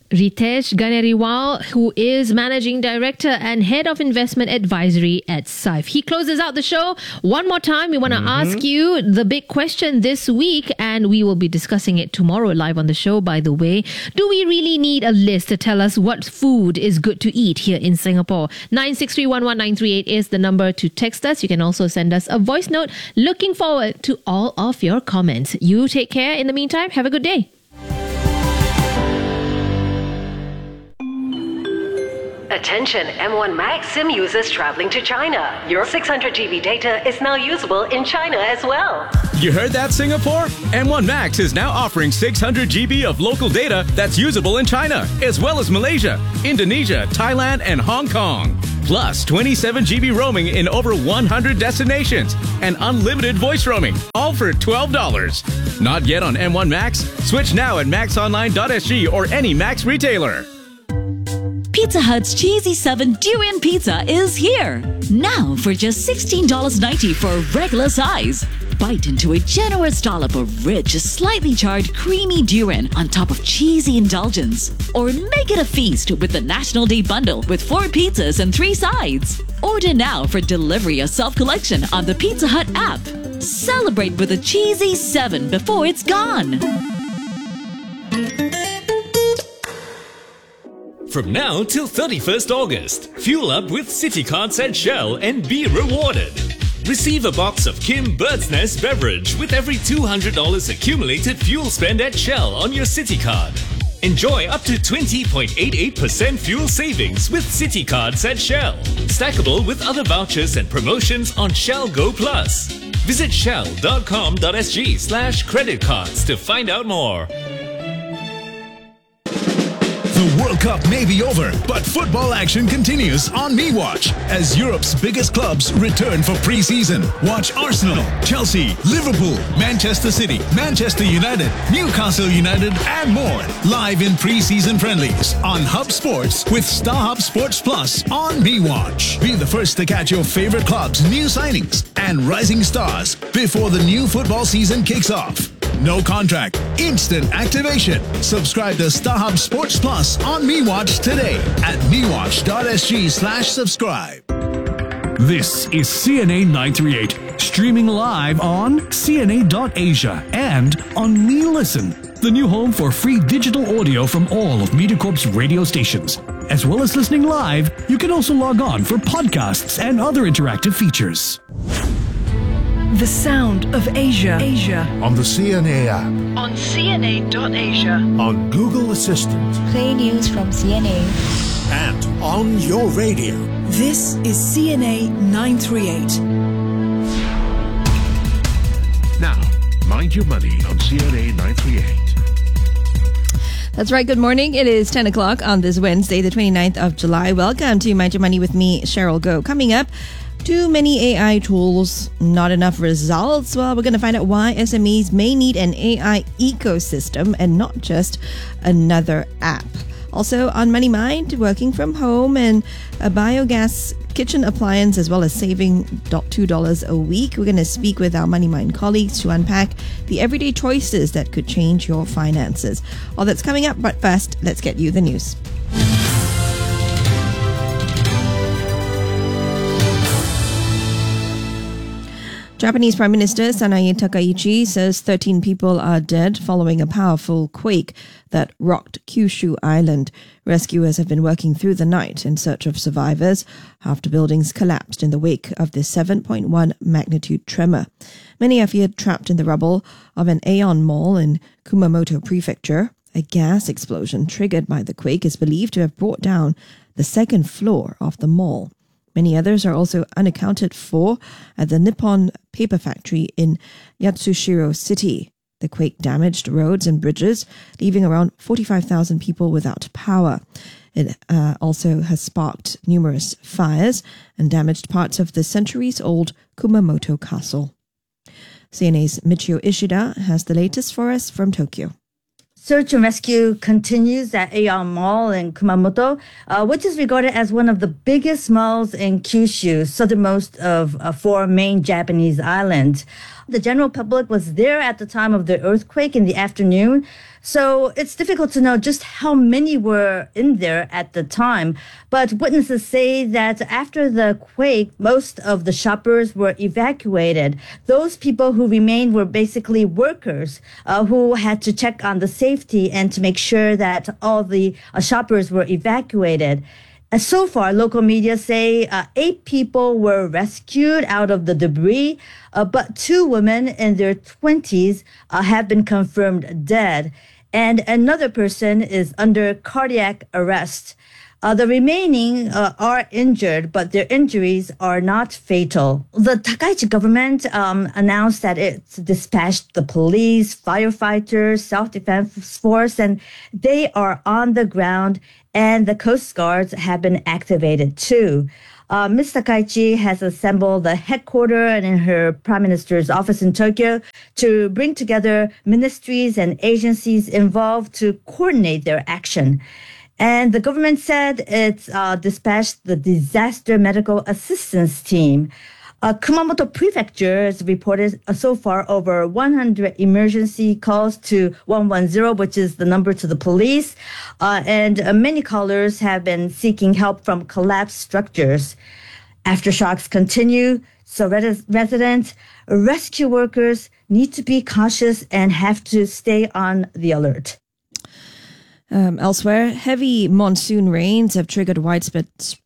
Ritesh Ganeriwal, who is Managing Director and Head of Investment Advisory at Saif. He closes out the show. One more time, we want to ask you the big question this week, and we will be discussing it tomorrow live on the show, by the way. Do we really need a list to tell us what food is good to eat here in Singapore? 963-11938 is the number to text us. You can also send us a voice note. Looking forward to all of your comments. You take care. In the meantime, have a good day. Attention M1 Max SIM users traveling to China. Your 600 GB data is now usable in China as well. You heard that, Singapore? M1 Max is now offering 600 GB of local data that's usable in China, as well as Malaysia, Indonesia, Thailand, and Hong Kong. Plus 27 GB roaming in over 100 destinations and unlimited voice roaming, all for $12. Not yet on M1 Max? Switch now at maxonline.sg or any Max retailer. Pizza Hut's Cheesy 7 Durian Pizza is here. Now for just $16.90 for a regular size. Bite into a generous dollop of rich, slightly charred, creamy durian on top of cheesy indulgence. Or make it a feast with the National Day Bundle with 4 pizzas and 3 sides. Order now for delivery or self-collection on the Pizza Hut app. Celebrate with a Cheesy 7 before it's gone. From now till 31st August, fuel up with City Cards at Shell and be rewarded. Receive a box of Kim Bird's Nest beverage with every $200 accumulated fuel spend at Shell on your City Card. Enjoy up to 20.88% fuel savings with City Cards at Shell. Stackable with other vouchers and promotions on Shell Go Plus. Visit shell.com.sg/credit cards to find out more. The World Cup may be over, but football action continues on MeWatch as Europe's biggest clubs return for pre-season. Watch Arsenal, Chelsea, Liverpool, Manchester City, Manchester United, Newcastle United, and more live in pre-season friendlies on Hub Sports with StarHub Sports Plus on MeWatch. Be the first to catch your favorite clubs' new signings and rising stars before the new football season kicks off. No contract, instant activation. Subscribe to StarHub Sports Plus on MeWatch today at mewatch.sg/subscribe. This is CNA 938, streaming live on CNA.Asia and on MeListen, the new home for free digital audio from all of MediaCorp's radio stations. As well as listening live, you can also log on for podcasts and other interactive features. The sound of Asia. On the CNA app. On CNA.Asia. On Google Assistant. Play news from CNA. And on your radio. This is CNA 938. Now, mind your money on CNA 938. That's right. Good morning. It is 10 o'clock on this Wednesday, the 29th of July. Welcome to Mind Your Money with me, Cheryl Goh. Coming up, too many AI tools, not enough results. Well, we're going to find out why SMEs may need an AI ecosystem and not just another app. Also on Money Mind, working from home and a biogas kitchen appliance, as well as saving $2 a week. We're going to speak with our Money Mind colleagues to unpack the everyday choices that could change your finances. All that's coming up, but first, let's get you the news. Japanese Prime Minister Sanae Takaichi says 13 people are dead following a powerful quake that rocked Kyushu Island. Rescuers have been working through the night in search of survivors after buildings collapsed in the wake of the 7.1 magnitude tremor. Many are feared trapped in the rubble of an Aeon Mall in Kumamoto Prefecture. A gas explosion triggered by the quake is believed to have brought down the second floor of the mall. Many others are also unaccounted for at the Nippon Paper Factory in Yatsushiro City. The quake damaged roads and bridges, leaving around 45,000 people without power. It also has sparked numerous fires and damaged parts of the centuries-old Kumamoto Castle. CNA's Michio Ishida has the latest for us from Tokyo. Search and rescue continues at Aeon Mall in Kumamoto, which is regarded as one of the biggest malls in Kyushu, southernmost of 4 main Japanese islands. The general public was there at the time of the earthquake in the afternoon. So it's difficult to know just how many were in there at the time. But witnesses say that after the quake, most of the shoppers were evacuated. Those people who remained were basically workers who had to check on the safety and to make sure that all the shoppers were evacuated. So far, local media say 8 people were rescued out of the debris, but 2 women in their 20s have been confirmed dead, and another person is under cardiac arrest. The remaining are injured, but their injuries are not fatal. The Takaichi government announced that it's dispatched the police, firefighters, self-defense force, and they are on the ground, and the Coast Guards have been activated too. Ms. Takaichi has assembled the headquarters and in her Prime Minister's office in Tokyo to bring together ministries and agencies involved to coordinate their action. And the government said it's dispatched the Disaster Medical Assistance Team. Kumamoto Prefecture has reported so far over 100 emergency calls to 110, which is the number to the police. And many callers have been seeking help from collapsed structures. Aftershocks continue, so residents, rescue workers need to be cautious and have to stay on the alert. Elsewhere, heavy monsoon rains have triggered widespread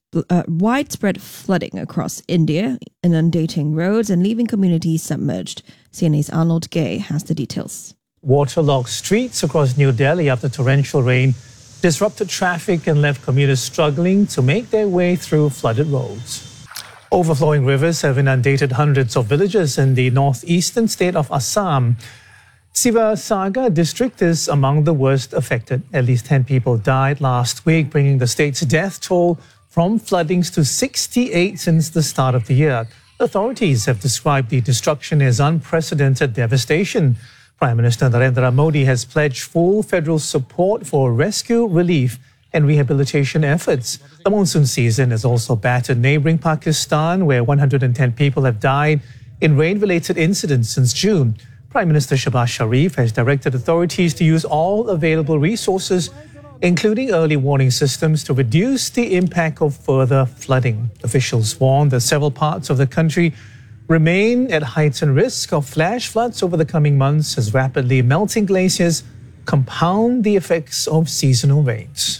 flooding across India, inundating roads and leaving communities submerged. CNA's Arnold Gay has the details. Waterlogged streets across New Delhi after torrential rain disrupted traffic and left commuters struggling to make their way through flooded roads. Overflowing rivers have inundated hundreds of villages in the northeastern state of Assam. Sivasagar district is among the worst affected. At least 10 people died last week, bringing the state's death toll from floodings to 68 since the start of the year. Authorities have described the destruction as unprecedented devastation. Prime Minister Narendra Modi has pledged full federal support for rescue, relief and rehabilitation efforts. The monsoon season has also battered neighboring Pakistan, where 110 people have died in rain-related incidents since June. Prime Minister Shehbaz Sharif has directed authorities to use all available resources, including early warning systems, to reduce the impact of further flooding. Officials warn that several parts of the country remain at heightened risk of flash floods over the coming months as rapidly melting glaciers compound the effects of seasonal rains.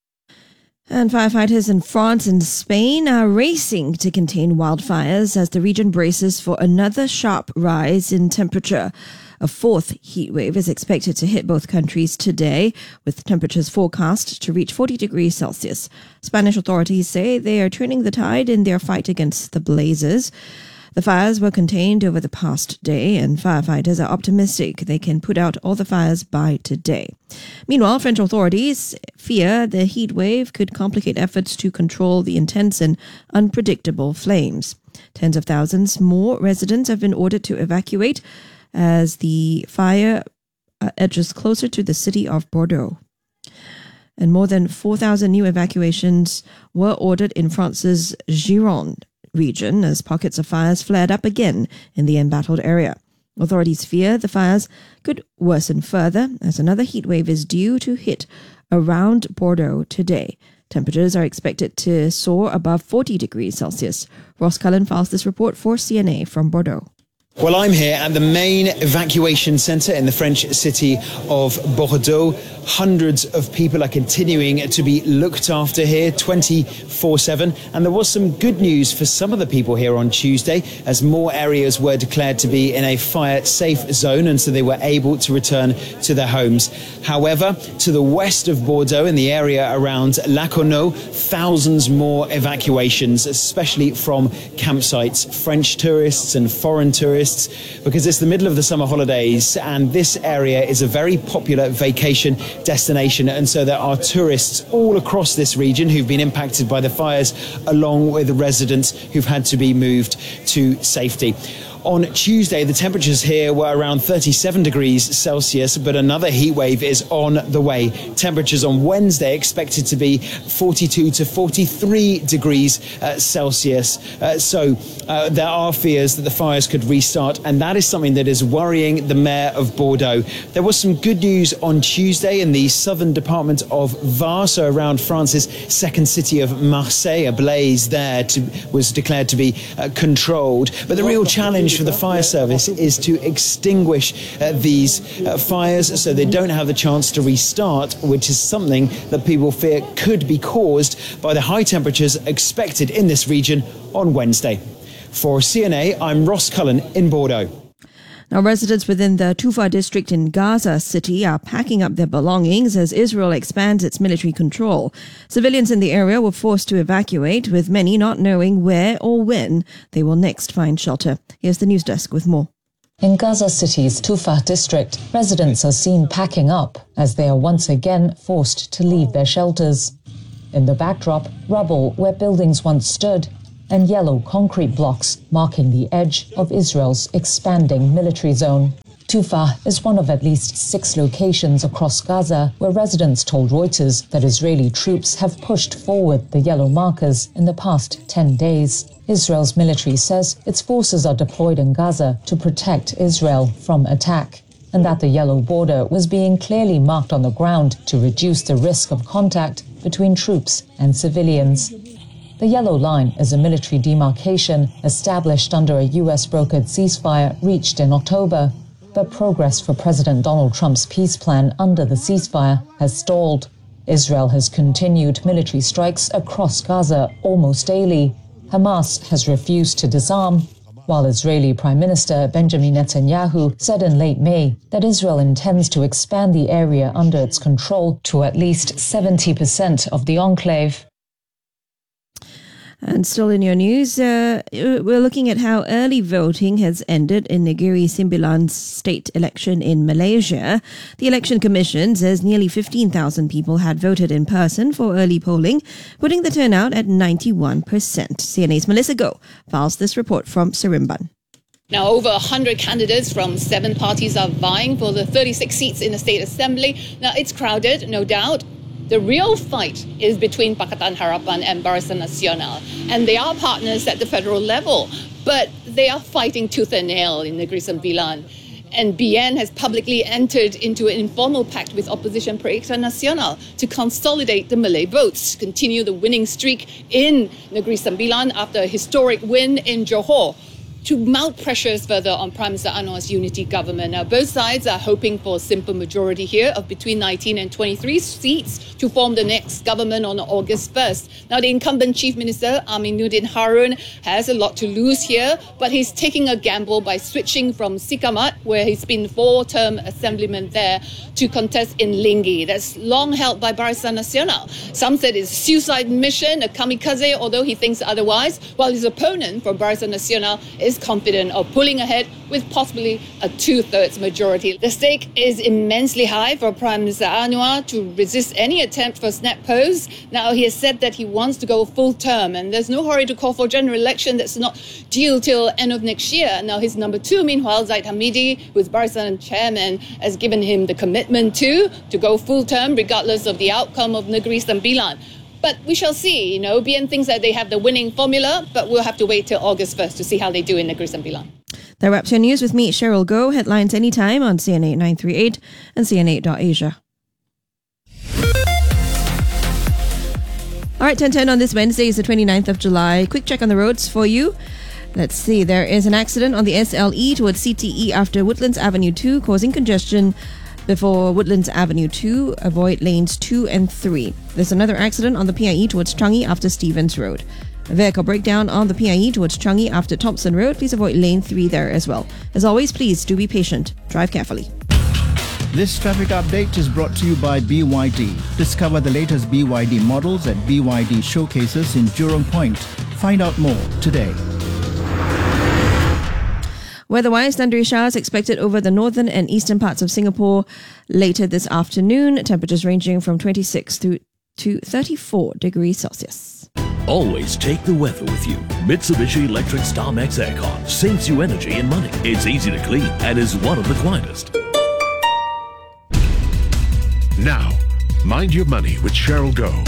And firefighters in France and Spain are racing to contain wildfires as the region braces for another sharp rise in temperature. A 4th heat wave is expected to hit both countries today, with temperatures forecast to reach 40 degrees Celsius. Spanish authorities say they are turning the tide in their fight against the blazes. The fires were contained over the past day, and firefighters are optimistic they can put out all the fires by today. Meanwhile, French authorities fear the heat wave could complicate efforts to control the intense and unpredictable flames. Tens of thousands more residents have been ordered to evacuate as the fire edges closer to the city of Bordeaux. And more than 4,000 new evacuations were ordered in France's Gironde region as pockets of fires flared up again in the embattled area. Authorities fear the fires could worsen further as another heat wave is due to hit around Bordeaux today. Temperatures are expected to soar above 40 degrees Celsius. Ross Cullen files this report for CNA from Bordeaux. Well, I'm here at the main evacuation centre in the French city of Bordeaux. Hundreds of people are continuing to be looked after here 24/7. And there was some good news for some of the people here on Tuesday as more areas were declared to be in a fire-safe zone, and so they were able to return to their homes. However, to the west of Bordeaux, in the area around Lacournau, thousands more evacuations, especially from campsites, French tourists and foreign tourists, because it's the middle of the summer holidays and this area is a very popular vacation destination, and so there are tourists all across this region who've been impacted by the fires, along with residents who've had to be moved to safety. On Tuesday, the temperatures here were around 37 degrees Celsius, but another heat wave is on the way. Temperatures on Wednesday expected to be 42 to 43 degrees Celsius. So there are fears that the fires could restart, and that is something that is worrying the mayor of Bordeaux. There was some good news on Tuesday in the southern department of Var, so around France's second city of Marseille. A blaze there was declared to be controlled. But the real challenge for the fire service is to extinguish these fires so they don't have the chance to restart, which is something that people fear could be caused by the high temperatures expected in this region on Wednesday. For CNA, I'm Ross Cullen in Bordeaux. Now, residents within the Tufa district in Gaza City are packing up their belongings as Israel expands its military control. Civilians in the area were forced to evacuate, with many not knowing where or when they will next find shelter. Here's the news desk with more. In Gaza City's Tufa district, residents are seen packing up as they are once again forced to leave their shelters. In the backdrop, rubble where buildings once stood, and yellow concrete blocks marking the edge of Israel's expanding military zone. Tufa is one of at least 6 locations across Gaza where residents told Reuters that Israeli troops have pushed forward the yellow markers in the past 10 days. Israel's military says its forces are deployed in Gaza to protect Israel from attack, and that the yellow border was being clearly marked on the ground to reduce the risk of contact between troops and civilians. The yellow line is a military demarcation established under a US-brokered ceasefire reached in October. But progress for President Donald Trump's peace plan under the ceasefire has stalled. Israel has continued military strikes across Gaza almost daily. Hamas has refused to disarm, while Israeli Prime Minister Benjamin Netanyahu said in late May that Israel intends to expand the area under its control to at least 70% of the enclave. And still in your news, we're looking at how early voting has ended in Negeri Sembilan's state election in Malaysia. The Election Commission says nearly 15,000 people had voted in person for early polling, putting the turnout at 91%. CNA's Melissa Goh files this report from Seremban. Now, over 100 candidates from 7 parties are vying for the 36 seats in the State Assembly. Now, it's crowded, no doubt. The real fight is between Pakatan Harapan and Barisan Nasional, and they are partners at the federal level, but they are fighting tooth and nail in Negeri Sembilan. And BN has publicly entered into an informal pact with opposition Perikatan Nasional to consolidate the Malay votes, continue the winning streak in Negeri Sembilan after a historic win in Johor, to mount pressures further on Prime Minister Anwar's unity government. Now, both sides are hoping for a simple majority here of between 19 and 23 seats to form the next government on August 1st. Now, the incumbent Chief Minister, Aminuddin Harun, has a lot to lose here, but he's taking a gamble by switching from Sikamat, where he's been 4-term assemblyman there, to contest in Linggi. That's long held by Barisan Nasional. Some said it's a suicide mission, a kamikaze, although he thinks otherwise, while his opponent from Barisan Nasional is confident of pulling ahead with possibly a 2/3 majority. The stake is immensely high for Prime Minister Anwar to resist any attempt for snap pose. Now, he has said that he wants to go full term, and there's no hurry to call for a general election that's not due till end of next year. Now, his number 2, meanwhile, Zaid Hamidi, who's Barisan chairman, has given him the commitment to go full term regardless of the outcome of Negeri Sembilan. But we shall see. BN thinks that they have the winning formula, but we'll have to wait till August 1st to see how they do in Negeri Sembilan. That wraps your news with me, Cheryl Goh. Headlines anytime on CNA 938 and CNA.Asia. All right, 10:10 on this Wednesday is the 29th of July. Quick check on the roads for you. Let's see. There is an accident on the SLE towards CTE after Woodlands Avenue 2, causing congestion before Woodlands Avenue 2. Avoid lanes 2 and 3. There's another accident on the PIE towards Changi after Stevens Road. A vehicle breakdown on the PIE towards Changi after Thompson Road. Please avoid lane 3 there as well. As always, please do be patient. Drive carefully. This traffic update is brought to you by BYD. Discover the latest BYD models at BYD showcases in Jurong Point. Find out more today. Weather-wise, thundery showers expected over the northern and eastern parts of Singapore later this afternoon. Temperatures ranging from 26 to 34 degrees Celsius. always take the weather with you. Mitsubishi Electric StarMax Aircon saves you energy and money. It's easy to clean and is one of the quietest. Now, Mind Your Money with Cheryl Goh.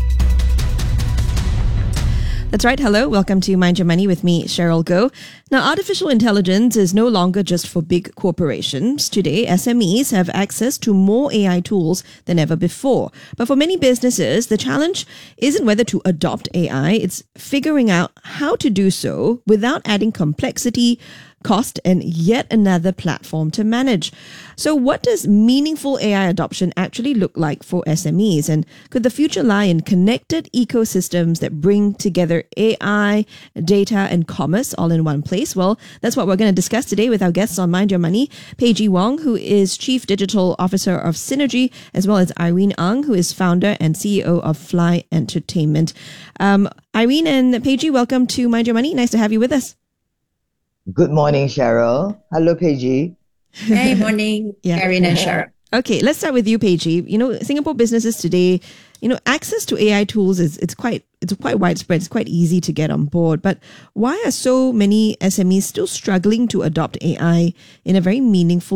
That's right. Hello. Welcome to Mind Your Money with me, Cheryl Goh. Now, artificial intelligence is no longer just for big corporations. Today, SMEs have access to more AI tools than ever before. But for many businesses, the challenge isn't whether to adopt AI, it's figuring out how to do so without adding complexity, cost, and yet another platform to manage. So what does meaningful AI adoption actually look like for SMEs? And could the future lie in connected ecosystems that bring together AI, data, and commerce all in one place? Well, that's what we're going to discuss today with our guests on Mind Your Money. Peihji Wong, who is Chief Digital Officer of Synergy, as well as Irene Ang, who is founder and CEO of Fly Entertainment. Irene and Peihji, welcome to Mind Your Money. Nice to have you with us. Good morning, Cheryl. Hello, Peihji. Hey, morning, Irene and Cheryl. Okay, let's start with you, Peihji. You know, Singapore businesses today, access to AI tools it's quite widespread. It's quite easy to get on board. But why are so many SMEs still struggling to adopt AI in a very meaningful